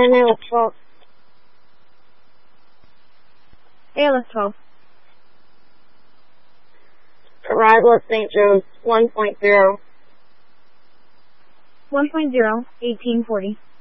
ALS 12. ALS 12. Arrival at St. Joe's 1.0. 1.0, 1840.